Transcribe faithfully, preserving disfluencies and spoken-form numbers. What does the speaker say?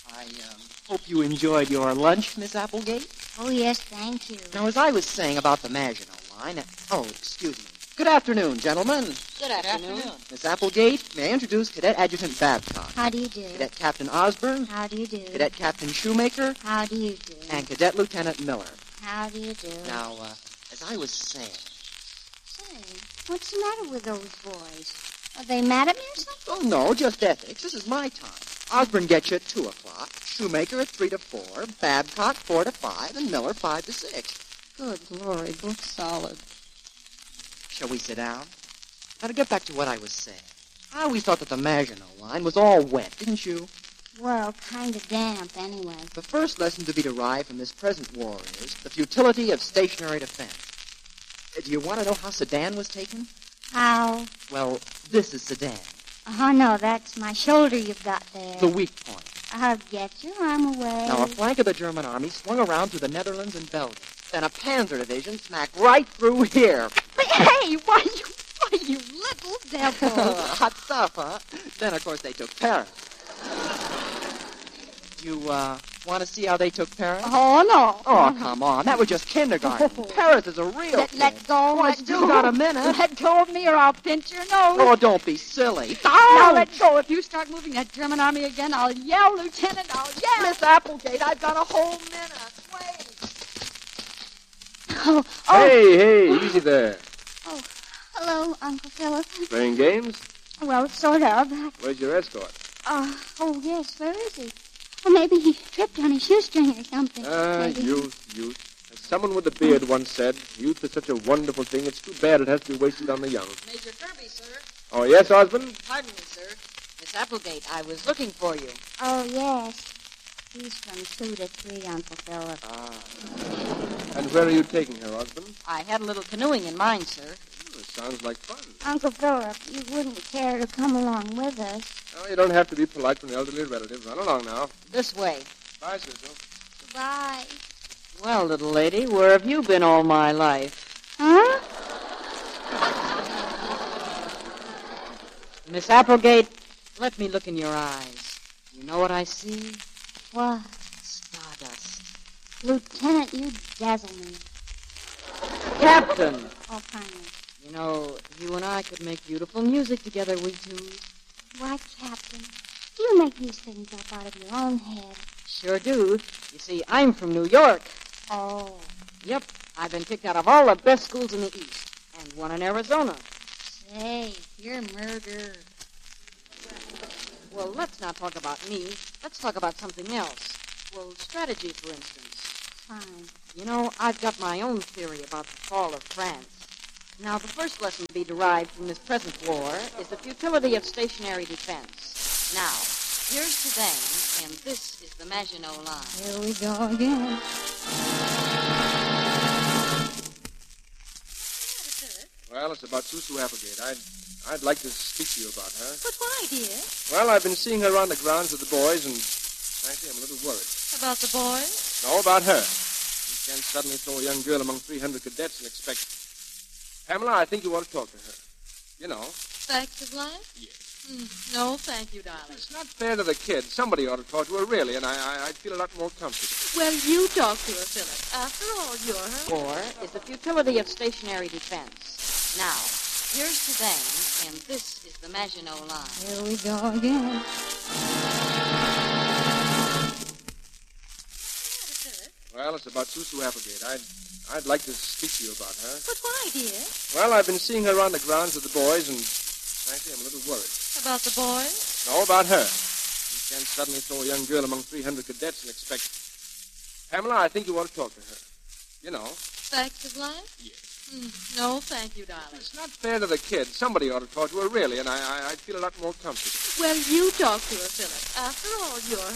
I um, hope you enjoyed your lunch, Miss Applegate. Oh, yes, thank you. Now, as I was saying about the Maginot Line... Oh, excuse me. Good afternoon, gentlemen. Good afternoon. Miss Applegate, may I introduce Cadet Adjutant Babcock. How do you do? Cadet Captain Osborne. How do you do? Cadet Captain Shoemaker. How do you do? And Cadet Lieutenant Miller. How do you do? Now, uh, as I was saying... Say, what's the matter with those boys? Are they mad at me or something? Oh, no, just ethics. This is my time. Osborne gets you at two o'clock, Shoemaker at three to four, Babcock four to five, and Miller five to six. Good glory, both solid. Shall we sit down? Now, to get back to what I was saying. I always thought that the Maginot Line was all wet, didn't you? Well, kind of damp, anyway. The first lesson to be derived from this present war is the futility of stationary defense. Uh, Do you want to know how Sedan was taken? How? Well, this is Sedan, Oh, no, that's my shoulder you've got there. the weak point. I'll get you. I'm away. Now, a flank of the German army swung around through the Netherlands and Belgium. Then a panzer division smacked right through here. Hey, why you, why you little devil. Hot stuff, huh? Then, of course, they took Paris. You, uh, want to see how they took Paris? Oh, no. Oh, come on. That was just kindergarten. Paris is a real Let, kid. let go. Oh, I let still go. got a minute. Let go of me or I'll pinch your nose. Oh, don't be silly. Now let go. If you start moving that German army again, I'll yell, Lieutenant. I'll yell. Miss Applegate, I've got a whole minute. Wait. Oh, oh, Hey, hey, easy there. hello, Uncle Philip. Playing games? Well, sort of. Where's your escort? Uh, oh, yes, where is he? Or maybe he tripped on a shoestring or something. Ah, Maybe. youth, youth. As someone with a beard once said, youth is such a wonderful thing, it's too bad it has to be wasted on the young. Major Kirby, sir. Oh, yes, Osmond? Pardon me, sir. Miss Applegate, I was looking for you. Oh, yes. He's from two to three, Uncle Philip. Ah. And where are you taking her, Osmond? I had a little canoeing in mind, sir. Oh, it sounds like fun. Uncle Philip, you wouldn't care to come along with us. Oh, you don't have to be polite to an elderly relative. Run along now. This way. Bye, Susan. Goodbye. Well, little lady, where have you been all my life? Huh? Miss Applegate, let me look in your eyes. You know what I see? What? Stardust. Lieutenant, you dazzle me. Captain! Oh, kindly. You know, you and I could make beautiful music together, we two. Why, Captain, you make these things up out of your own head. Sure do. You see, I'm from New York. Oh. Yep, I've been kicked out of all the best schools in the East, and one in Arizona. Say, you're murder. Well, let's not talk about me. Let's talk about something else. Well, strategy, for instance. Fine. You know, I've got my own theory about the fall of France. Now, the first lesson to be derived from this present war is the futility of stationary defense. Now, here's Sedan, and this is the Maginot Line. Here we go again. Well, it's about Susu Applegate. I'd, I'd like to speak to you about her. But why, dear? Well, I've been seeing her around the grounds with the boys, and frankly, I'm a little worried. About the boys? No, about her. You can't suddenly throw a young girl among three hundred cadets and expect... Pamela, I think you ought to talk to her. You know. Facts of life? Yes. Mm, no, thank you, darling. It's not fair to the kid. Somebody ought to talk to her, really, and I, I, I'd feel a lot more comfortable. Well, you talk to her, Philip. After all, you're her. War is the futility of stationary defense. Now, here's Sedan, and this is the Maginot Line. Here we go again. Well, it's about Susu Applegate. I'd, I'd like to speak to you about her. But why, dear? Well, I've been seeing her around the grounds with the boys, and frankly, I'm a little worried. About the boys? No, about her. You can't suddenly throw a young girl among three hundred cadets and expect... Pamela, I think you ought to talk to her. You know. Facts of life? Yes. Mm, no, thank you, darling. It's not fair to the kid. Somebody ought to talk to her, really, and I, I, I'd feel a lot more comfortable. Well, you talk to her, Philip. After all, you're her.